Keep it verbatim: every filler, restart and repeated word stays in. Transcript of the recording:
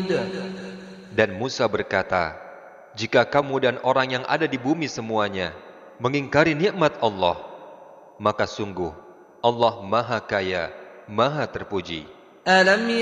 Dan Musa berkata, jika kamu dan orang yang ada di bumi semuanya mengingkari nikmat Allah, maka sungguh Allah Maha Kaya, Maha Terpuji.